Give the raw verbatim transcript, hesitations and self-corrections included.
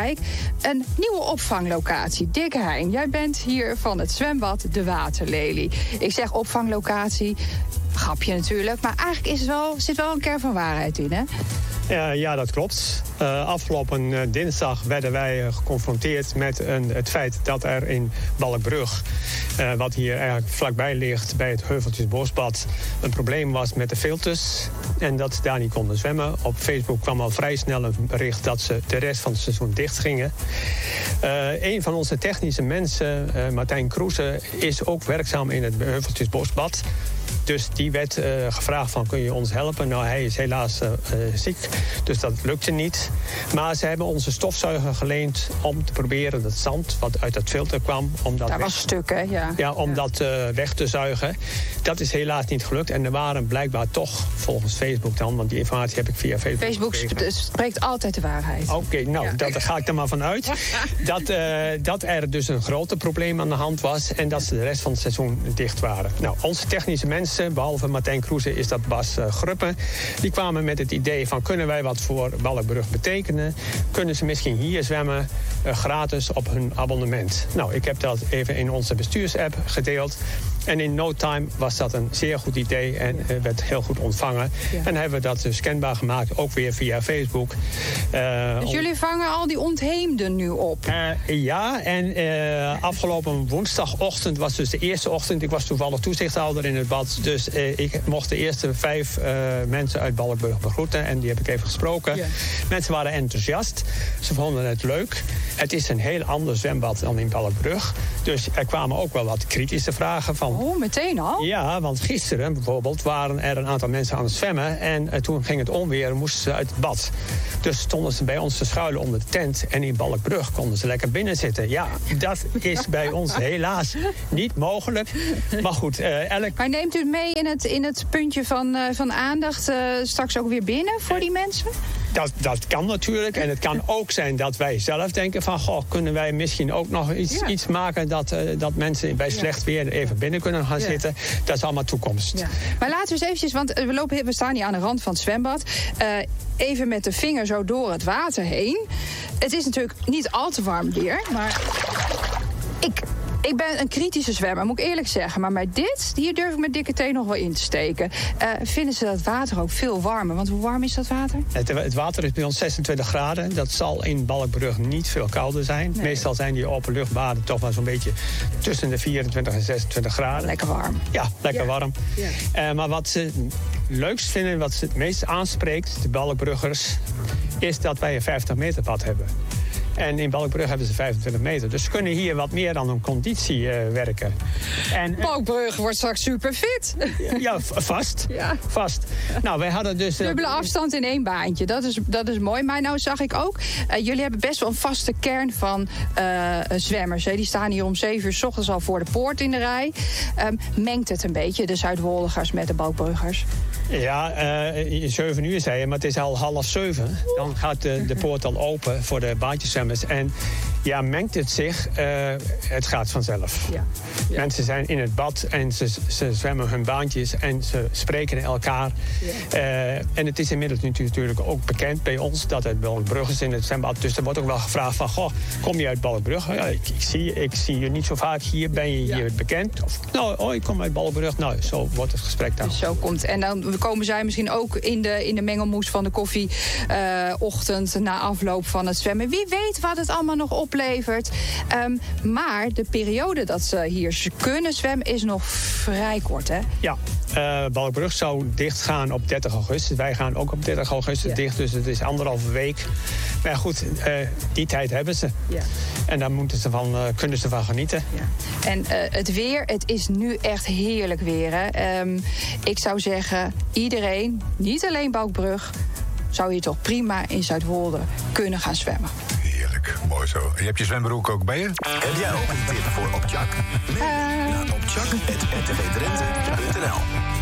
Waalwijk een nieuwe opvanglocatie. Dick Hein, jij bent hier van het zwembad De Waterlelie. Ik zeg opvanglocatie, grapje natuurlijk, maar eigenlijk is het wel, zit wel een kern van waarheid in, hè? Uh, ja, dat klopt. Uh, afgelopen uh, dinsdag werden wij uh, geconfronteerd met een, het feit dat er in Balkbrug, uh, wat hier eigenlijk vlakbij ligt bij het Heuveltjesbosbad, een probleem was met de filters en dat ze daar niet konden zwemmen. Op Facebook kwam al vrij snel een bericht dat ze de rest van het seizoen dicht gingen. Uh, een van onze technische mensen, uh, Martijn Kroese, is ook werkzaam in het Heuveltjesbosbad. Dus die werd uh, gevraagd van, kun je ons helpen? Nou, hij is helaas uh, ziek, dus dat lukte niet. Maar ze hebben onze stofzuiger geleend om te proberen dat zand wat uit dat filter kwam, om dat Daar weg, was stuk, hè? Ja, ja, om ja. dat uh, weg te zuigen. Dat is helaas niet gelukt. En er waren blijkbaar toch, volgens Facebook dan, want die informatie heb ik via Facebook Facebook gekregen. spreekt altijd de waarheid. Oké, okay, nou, ja. dat, daar ga ik er maar van uit. dat, uh, dat er dus een groter probleem aan de hand was en dat ze de rest van het seizoen dicht waren. Nou, onze technische mensen, behalve Martijn Kroese, is dat Bas uh, Gruppen. Die kwamen met het idee van, kunnen wij wat voor Balkbrug betekenen? Kunnen ze misschien hier zwemmen, uh, gratis op hun abonnement? Nou, ik heb dat even in onze bestuursapp gedeeld. En in no time was dat een zeer goed idee en uh, werd heel goed ontvangen. Ja. En hebben we dat dus kenbaar gemaakt, ook weer via Facebook. Uh, dus jullie vangen al die ontheemden nu op? Uh, ja, en uh, afgelopen woensdagochtend was dus de eerste ochtend. Ik was toevallig toezichthouder in het bad. Dus uh, ik mocht de eerste vijf uh, mensen uit Balkbrug begroeten. En die heb ik even gesproken. Ja. Mensen waren enthousiast. Ze vonden het leuk. Het is een heel ander zwembad dan in Balkbrug. Dus er kwamen ook wel wat kritische vragen van. Oh, meteen al? Ja, want gisteren bijvoorbeeld waren er een aantal mensen aan het zwemmen. En uh, toen ging het onweer en moesten ze uit het bad. Dus stonden ze bij ons te schuilen onder de tent. En in Balkbrug konden ze lekker binnen zitten. Ja, dat is bij ons helaas niet mogelijk. Maar goed, uh, elk... Maar neemt u het mee in het, in het puntje van, uh, van aandacht uh, straks ook weer binnen voor die mensen? Dat, dat kan natuurlijk. En het kan ook zijn dat wij zelf denken van, goh, kunnen wij misschien ook nog iets, ja. iets maken dat, uh, dat mensen bij slecht weer even binnen kunnen gaan ja. zitten. Dat is allemaal toekomst. Ja. Maar laten we eens eventjes, want we, lopen, we staan hier aan de rand van het zwembad. Uh, even met de vinger zo door het water heen. Het is natuurlijk niet al te warm weer, maar ik... Ik ben een kritische zwemmer, moet ik eerlijk zeggen. Maar met dit, hier durf ik mijn dikke teen nog wel in te steken. Uh, vinden ze dat water ook veel warmer? Want hoe warm is dat water? Het, het water is bij ons zesentwintig graden. Dat zal in Balkbrug niet veel kouder zijn. Nee. Meestal zijn die openluchtbaden toch wel zo'n beetje tussen de vierentwintig en zesentwintig graden. Lekker warm. Ja, lekker ja. warm. Ja. Uh, maar wat ze leukst vinden, wat ze het meest aanspreekt, de Balkbruggers, is dat wij een vijftig meter pad hebben. En in Balkbrug hebben ze vijfentwintig meter. Dus ze kunnen hier wat meer aan hun conditie uh, werken. En, Balkbrug wordt straks super fit. Ja, vast. Ja. vast. Nou, wij hadden dus... Uh, Dubbele afstand in één baantje. Dat is, dat is mooi. Maar nou zag ik ook, uh, jullie hebben best wel een vaste kern van uh, zwemmers. Hè. Die staan hier om zeven uur 's ochtends al voor de poort in de rij. Um, mengt het een beetje, de Zuidwolligers met de Balkbruggers? Ja, uh, zeven uur zei je, maar het is al half zeven. Dan gaat de, de poort al open voor de baantjeszwemmers. En ja, mengt het zich, uh, het gaat vanzelf. Ja. Ja. Mensen zijn in het bad en ze, ze zwemmen hun baantjes en ze spreken elkaar. Ja. Uh, en het is inmiddels natuurlijk ook bekend bij ons dat het Balkbrug is in het zwembad. Dus er wordt ook wel gevraagd van, goh, kom je uit Balkbrug? Ja, ik, ik, zie, ik zie je niet zo vaak hier. Ben je hier ja. bekend? Of, nou, oh, ik kom uit Balkbrug. Nou, zo wordt het gesprek dan. Dus zo komt. En dan komen zij misschien ook in de, in de mengelmoes van de koffieochtend uh, na afloop van het zwemmen. Wie weet wat het allemaal nog oplevert. Um, maar de periode dat ze hier kunnen zwemmen is nog vrij kort, hè? Ja, uh, Balkbrug zou dicht gaan op dertig augustus. Wij gaan ook op dertig augustus ja. dicht, dus het is anderhalve week. Maar goed, uh, die tijd hebben ze. Ja. En daar moeten ze van, uh, kunnen ze van genieten. Ja. En uh, het weer, het is nu echt heerlijk weer, hè? Um, ik zou zeggen, iedereen, niet alleen Balkbrug, zou je toch prima in Zuidwolde kunnen gaan zwemmen. Heerlijk, mooi zo. En je hebt je zwembroek ook bij je? Heb jij ook een tip voor Opchak? Mail uh... naar opchak punt r t w drenthe punt n l.